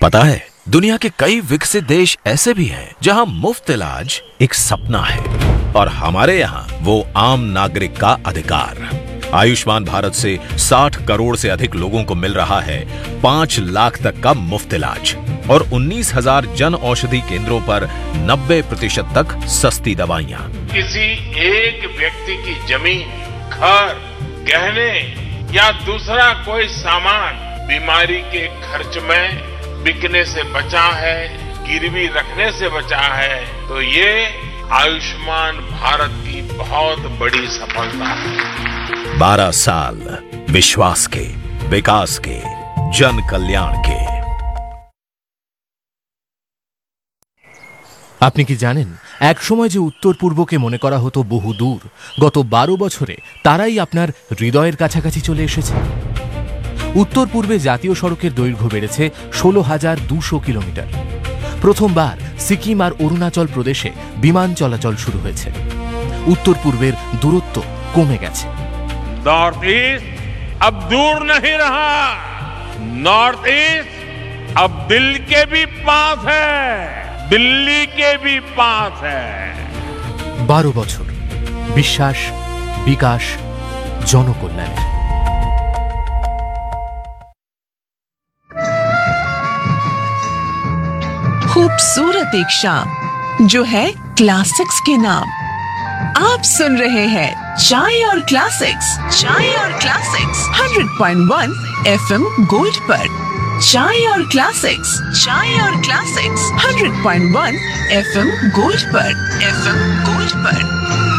पता है, दुनिया के कई विकसित देश ऐसे भी हैं जहां मुफ्त इलाज एक सपना है और हमारे यहाँ वो आम नागरिक का अधिकार। आयुष्मान भारत से 60 करोड़ से अधिक लोगों को मिल रहा है 5 लाख तक का मुफ्त इलाज और 19,000 जन औषधि केंद्रों पर 90% तक सस्ती दवाइयाँ। किसी एक व्यक्ति की जमीन, घर, गहने या दूसरा कोई सामान बीमारी के खर्च में बिकने से बचा है, गिरवी रखने से बचा है, तो ये आयुष्मान भारत की बहुत बड़ी सफलता है। 12 साल विश्वास के, विकास के, जन कल्याण के। আপনি কি জানেন এক সময় যে উত্তর পূর্বকে মনে করা হতো বহু দূর, গত 12 বছরে তারাই আপনার হৃদয়ের কাছাকাছি চলে এসেছে। উত্তর পূর্বে জাতীয় সড়কের দৈর্ঘ্য বেড়েছে 16,200 কিলোমিটার। প্রথমবার সিকিম আর অরুণাচল প্রদেশে বিমান চলাচল শুরু হয়েছে। উত্তর পূর্বের দূরত্ব কমে গেছে। नॉर्थ ईस्ट अब दूर नहीं रहा, नॉर्थ ईस्ट अब दिल के भी पास है, दिल्ली के भी पास है। 12 বছর বিশ্বাস, বিকাশ, জনকল্যাণের। खूबसूरत एक शाम जो है क्लासिक्स के नाम। आप सुन रहे हैं चाय और क्लासिक्स, चाय और क्लासिक्स 100.1 FM गोल्ड पर। चाय और क्लासिक्स, चाय और क्लासिक्स 100.1 FM गोल्ड पर, FM गोल्ड पर।